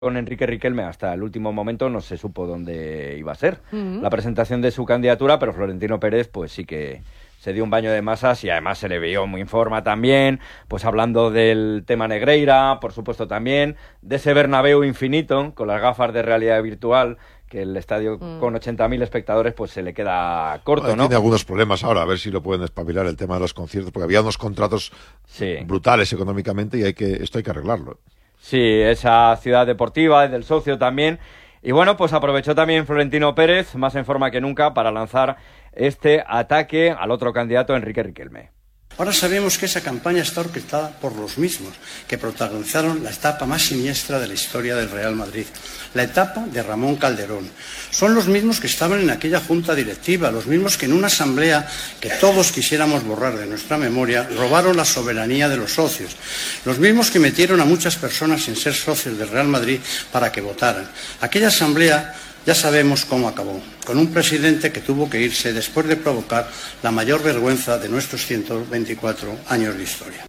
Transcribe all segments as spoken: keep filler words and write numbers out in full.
con Enrique Riquelme hasta el último momento no se supo dónde iba a ser Uh-huh. la presentación de su candidatura, pero Florentino Pérez pues sí que se dio un baño de masas y además se le vio muy en forma también, pues hablando del tema Negreira, por supuesto también, de ese Bernabéu infinito con las gafas de realidad virtual, que el estadio mm. con ochenta mil espectadores pues se le queda corto, bueno, ¿no? Tiene algunos problemas ahora, a ver si lo pueden espabilar el tema de los conciertos, porque había unos contratos sí. brutales económicamente y hay que esto hay que arreglarlo. Sí, esa ciudad deportiva, del socio también. Y bueno, pues aprovechó también Florentino Pérez, más en forma que nunca, para lanzar este ataque al otro candidato, Enrique Riquelme. Ahora sabemos que esa campaña está orquestada por los mismos que protagonizaron la etapa más siniestra de la historia del Real Madrid, la etapa de Ramón Calderón. Son los mismos que estaban en aquella junta directiva, los mismos que en una asamblea que todos quisiéramos borrar de nuestra memoria, robaron la soberanía de los socios, los mismos que metieron a muchas personas sin ser socios del Real Madrid para que votaran. Aquella asamblea ya sabemos cómo acabó, con un presidente que tuvo que irse después de provocar la mayor vergüenza de nuestros ciento veinticuatro años de historia.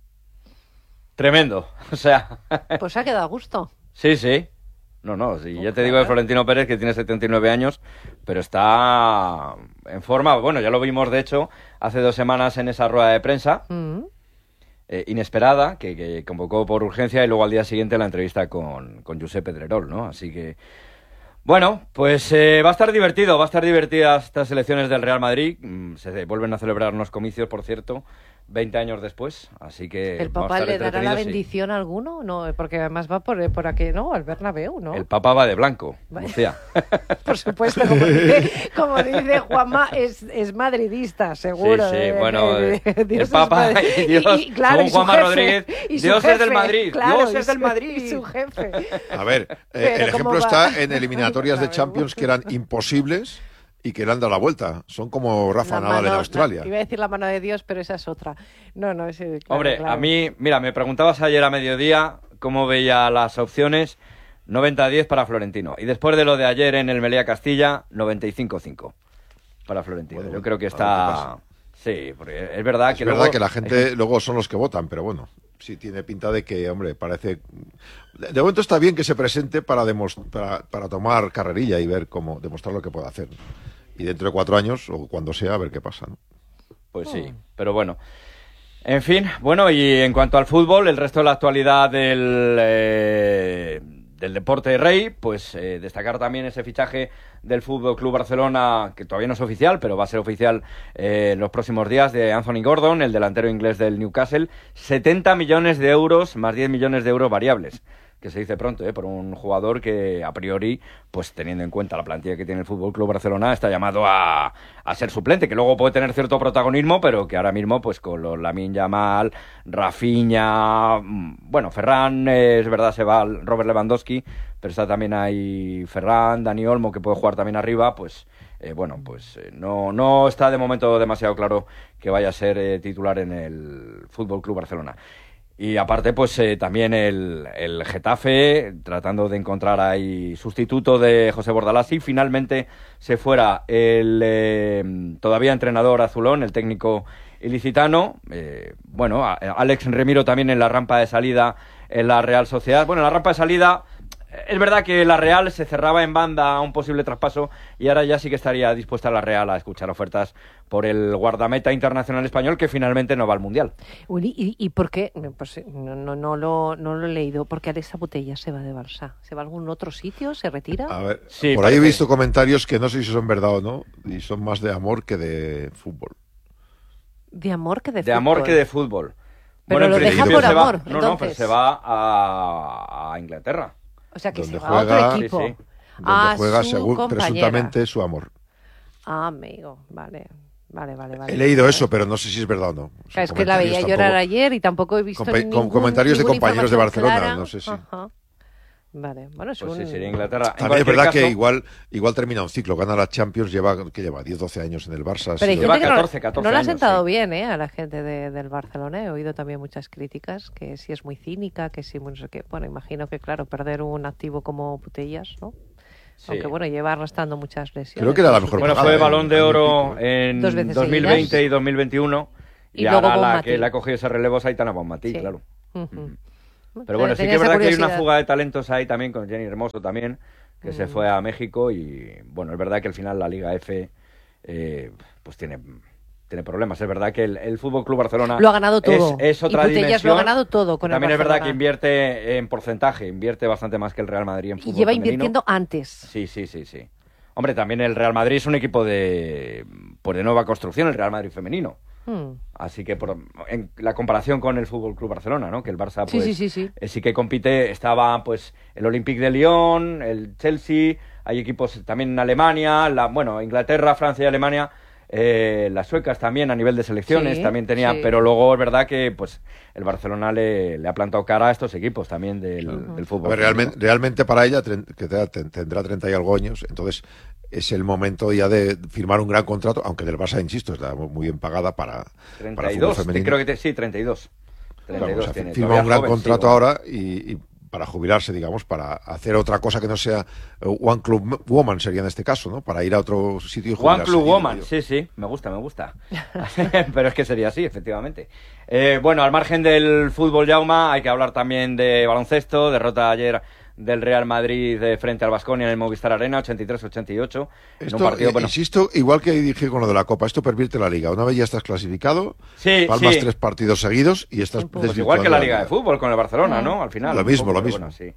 Tremendo, o sea... Pues ha quedado a gusto. Sí, sí. No, no, sí, ya te digo de Florentino Pérez que tiene setenta y nueve años, pero está en forma. Bueno, ya lo vimos, de hecho, hace dos semanas en esa rueda de prensa, mm. eh, inesperada, que, que convocó por urgencia, y luego al día siguiente la entrevista con, con Josep Pedrerol, ¿no? Así que... Bueno, pues eh, va a estar divertido, va a estar divertida estas elecciones del Real Madrid. Se vuelven a celebrar unos comicios, por cierto, veinte años después, así que... ¿El Papa le dará la bendición sí. a alguno? No, porque además va por, por aquí, ¿no? Al Bernabéu, ¿no? El Papa va de blanco, Lucía. Por supuesto, como dice, como dice Juanma, es, es madridista, seguro. Sí, sí, eh, bueno, eh, el Papa y Dios, y, y, claro, según y Juanma jefe, Rodríguez, Dios jefe, es del Madrid, claro, Dios es su, del Madrid. Y su jefe. A ver, eh, el ejemplo está en eliminatorias de Champions que eran imposibles y que le han dado la vuelta. Son como Rafa Nadal en Australia. No, iba a decir la mano de Dios, pero esa es otra. No, no, ese, claro, Hombre, claro. a mí, mira, me preguntabas ayer a mediodía cómo veía las opciones. noventa a diez para Florentino. Y después de lo de ayer en el Melilla Castilla, noventa y cinco a cinco para Florentino. Bueno, yo creo que está... Sí, porque es verdad es que... Es verdad luego... que la gente luego son los que votan, pero bueno, sí tiene pinta de que, hombre, parece... De momento está bien que se presente para, demos... para, para tomar carrerilla y ver cómo, demostrar lo que puede hacer. Y dentro de cuatro años, o cuando sea, a ver qué pasa, ¿no? Pues sí, oh. pero bueno... En fin, bueno, y en cuanto al fútbol, el resto de la actualidad del, eh, del deporte rey, pues eh, destacar también ese fichaje del Fútbol Club Barcelona, que todavía no es oficial, pero va a ser oficial eh, en los próximos días, de Anthony Gordon, el delantero inglés del Newcastle, setenta millones de euros más diez millones de euros variables, que se dice pronto, ¿eh? Por un jugador que a priori, pues teniendo en cuenta la plantilla que tiene el Fútbol Club Barcelona, está llamado a, a ser suplente, que luego puede tener cierto protagonismo, pero que ahora mismo, pues con los Lamine Yamal, Rafinha, bueno, Ferran, eh, es verdad, se va Robert Lewandowski, pero está también ahí Ferran, Dani Olmo, que puede jugar también arriba, pues eh, bueno, pues eh, no, no está de momento demasiado claro que vaya a ser eh, titular en el Fútbol Club Barcelona. Y aparte, pues eh, también el, el Getafe, tratando de encontrar ahí sustituto de José Bordalás, y finalmente se fuera el eh, todavía entrenador azulón, el técnico ilicitano. Eh, bueno, a, a Alex Remiro también en la rampa de salida en la Real Sociedad. Bueno, en la rampa de salida... Es verdad que la Real se cerraba en banda a un posible traspaso y ahora ya sí que estaría dispuesta la Real a escuchar ofertas por el guardameta internacional español que finalmente no va al Mundial. Uli, ¿y, y por qué? Pues no, no, no, lo, no lo he leído. ¿Por qué Alexa Putellas se va de Barça? ¿Se va a algún otro sitio? ¿Se retira? A ver, sí, por parece... ahí he visto comentarios que no sé si son verdad o no y son más de amor que de fútbol. ¿De amor que de, de fútbol? De amor que de fútbol. Pero bueno, lo deja por amor, va... No, no, pero se va a, a Inglaterra. O sea, que donde se va juega, a otro equipo. Sí, sí. Donde ah, juega su según, presuntamente su amor. Ah, amigo, vale. Vale, vale, vale. He leído eso, pero no sé si es verdad o no. O sea, es que la veía llorar tampoco... ayer y tampoco he visto Compa ningún, con comentarios de compañeros de Barcelona, clara. no sé si. Ajá. Vale, bueno, es pues un... sí, sería Inglaterra. También es verdad caso... que igual igual termina un ciclo, gana la Champions, lleva que lleva diez, doce años en el Barça. Pero hay lleva gente catorce, que no, catorce no le ha años, sentado sí. bien, ¿eh? A la gente de, del Barcelona. He oído también muchas críticas, que si es muy cínica, que si no sé qué. Bueno, imagino que, claro, perder un activo como Putellas, ¿no? Sí. Aunque, bueno, lleva arrastrando muchas lesiones. Creo que era la mejor. Bueno, fue Balón de Oro en dos veces dos mil veinte seguidas. y dos mil veintiuno. Y, y ahora la que le ha cogido ese relevo es Aitana Bonmatí, sí. claro. Uh-huh. Uh-huh. Pero bueno, sí que es verdad que hay una fuga de talentos ahí también con Jenny Hermoso también, que mm. se fue a México y bueno, es verdad que al final la Liga F eh, pues tiene... tiene problemas. Es verdad que el, el Fútbol Club Barcelona lo ha ganado todo. Es, es otra y Putellas dimensión. Lo ha ganado todo con También el es verdad que invierte en porcentaje, invierte bastante más que el Real Madrid en fútbol y lleva femenino. Invirtiendo antes. Sí, sí, sí, sí. Hombre, también el Real Madrid es un equipo de pues de nueva construcción, el Real Madrid femenino. Hmm. Así que por, en la comparación con el Fútbol Club Barcelona, ¿no? Que el Barça pues sí, sí, sí, sí. Eh, sí que compite, estaba pues el Olympique de Lyon, el Chelsea, hay equipos también en Alemania, la, bueno, Inglaterra, Francia y Alemania. Eh, las suecas también a nivel de selecciones sí, también tenía, sí. Pero luego es verdad que pues el Barcelona le, le ha plantado cara a estos equipos también del, uh-huh. del fútbol. A ver, realmente, realmente para ella, que tendrá treinta y algo años, entonces es el momento ya de firmar un gran contrato, aunque del Barça, insisto, está muy bien pagada para, treinta y dos, para el fútbol femenino. Creo que te, sí, treinta y dos. treinta y dos claro, tiene, o sea, firma un gran joven, contrato sí, ahora y, y para jubilarse, digamos, para hacer otra cosa que no sea One Club Woman, sería en este caso, ¿no? Para ir a otro sitio y jubilarse. One Club Woman, sí, sí, me gusta, me gusta. Pero es que sería así, efectivamente. Eh, bueno, al margen del fútbol, Jaume, hay que hablar también de baloncesto, derrota ayer del Real Madrid de frente al Baskonia en el Movistar Arena, ochenta y tres a ochenta y ocho. Esto, en un partido, eh, bueno, insisto, igual que dije con lo de la Copa, esto pervierte la Liga. Una vez ya estás clasificado, sí, palmas sí. tres partidos seguidos y estás pues igual que la Liga de Fútbol con el Barcelona, mm. ¿no? Al final. Lo mismo, poco, lo mismo. Bueno, sí.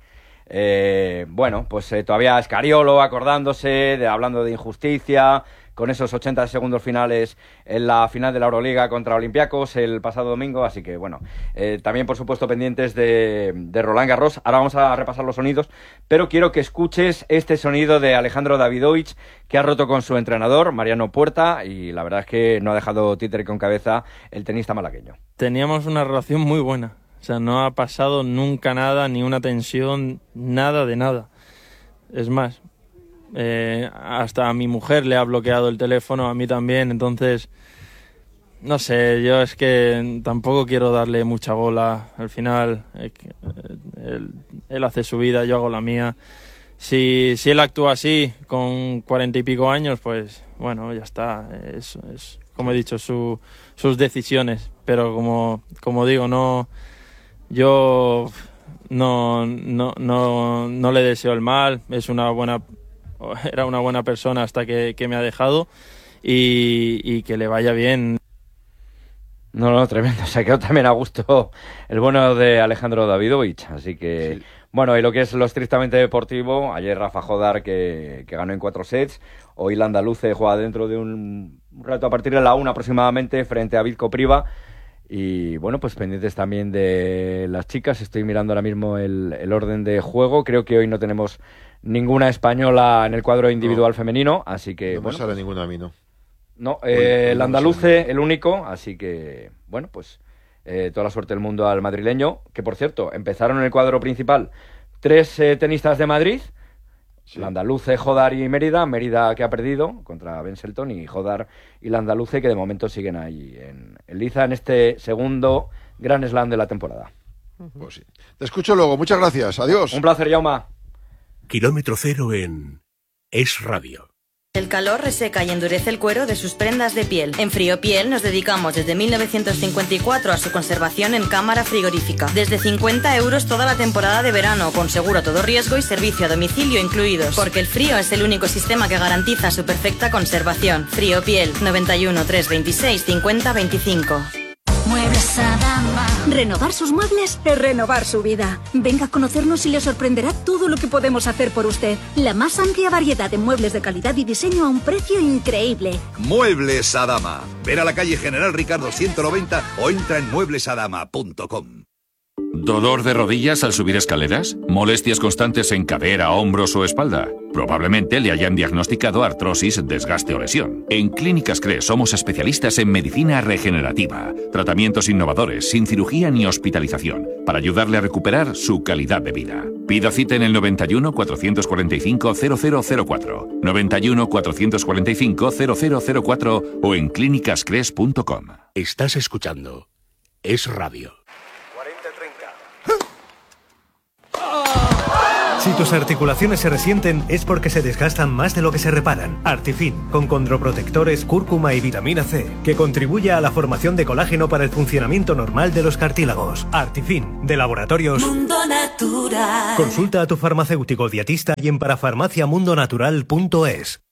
eh, bueno, pues eh, todavía Escariolo acordándose, de, hablando de injusticia, con esos ochenta segundos finales en la final de la Euroliga contra Olympiacos el pasado domingo, así que bueno, eh, también por supuesto pendientes de, de Roland Garros. Ahora vamos a repasar los sonidos, pero quiero que escuches este sonido de Alejandro Davidovich, que ha roto con su entrenador, Mariano Puerta, y la verdad es que no ha dejado títere con cabeza el tenista malagueño. Teníamos una relación muy buena, o sea, no ha pasado nunca nada, ni una tensión, nada de nada. Es más, Eh, hasta a mi mujer le ha bloqueado el teléfono, a mí también, entonces no sé, yo es que tampoco quiero darle mucha bola. Al final eh, él, él hace su vida, yo hago la mía. Si, si él actúa así con cuarenta y pico años, pues bueno, ya está, es, es como he dicho, su, sus decisiones, pero como, como digo, no, yo no, no, no, no le deseo el mal, es una buena era una buena persona hasta que, que me ha dejado y, y que le vaya bien. No, no, tremendo. Se quedó también a gusto el bueno de Alejandro Davidovich. Así que, sí. Bueno, y lo que es lo estrictamente deportivo, ayer Rafa Jodar que, que ganó en cuatro sets. Hoy la andaluce juega dentro de un rato a partir de la una aproximadamente frente a Vizco Priva. Y bueno, pues pendientes también de las chicas. Estoy mirando ahora mismo el, el orden de juego. Creo que hoy no tenemos ninguna española en el cuadro individual no. femenino, así que... No bueno, me sale pues, ninguna a mí, ¿no? No, eh, el andaluce, el único, así que, bueno, pues eh, toda la suerte del mundo al madrileño, que por cierto, empezaron en el cuadro principal tres eh, tenistas de Madrid, sí. La andaluce, Jodar y Mérida, Mérida que ha perdido contra Ben Shelton, y Jodar y la andaluce que de momento siguen ahí en, en liza en este segundo Grand Slam de la temporada. Pues sí. Te escucho luego, muchas gracias, adiós. Un placer, Jaume. Kilómetro cero en Es Radio. El calor reseca y endurece el cuero de sus prendas de piel. En Friopiel nos dedicamos desde mil novecientos cincuenta y cuatro a su conservación en cámara frigorífica. Desde cincuenta euros toda la temporada de verano, con seguro a todo riesgo y servicio a domicilio incluidos. Porque el frío es el único sistema que garantiza su perfecta conservación. Friopiel, noventa y uno, trescientos veintiséis, cincuenta veinticinco. Muebles Adama. Renovar sus muebles es renovar su vida. Venga a conocernos y le sorprenderá todo lo que podemos hacer por usted. La más amplia variedad de muebles de calidad y diseño a un precio increíble. Muebles Adama. Ven a la calle General Ricardo ciento noventa o entra en muebles adama punto com. ¿Dolor de rodillas al subir escaleras? ¿Molestias constantes en cadera, hombros o espalda? Probablemente le hayan diagnosticado artrosis, desgaste o lesión. En Clínicas Cres somos especialistas en medicina regenerativa. Tratamientos innovadores, sin cirugía ni hospitalización, para ayudarle a recuperar su calidad de vida. Pida cita en el noventa y uno, cuatrocientos cuarenta y cinco, cero cero cero cuatro, noventa y uno, cuatrocientos cuarenta y cinco, cero cero cero cuatro o en clínicas cres punto com. Estás escuchando Es Radio. Si tus articulaciones se resienten es porque se desgastan más de lo que se reparan. Artifin, con condroprotectores, cúrcuma y vitamina C, que contribuye a la formación de colágeno para el funcionamiento normal de los cartílagos. Artifin, de Laboratorios Mundo Natural. Consulta a tu farmacéutico dietista y en parafarmaciamundonatural punto es.